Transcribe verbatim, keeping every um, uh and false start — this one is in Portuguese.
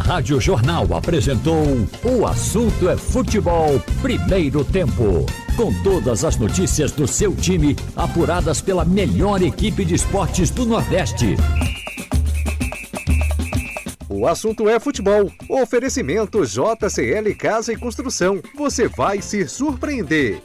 Rádio Jornal apresentou O Assunto é Futebol, primeiro tempo. Com todas as notícias do seu time, apuradas pela melhor equipe de esportes do Nordeste. O Assunto é Futebol. Oferecimento J C L Casa e Construção. Você vai se surpreender.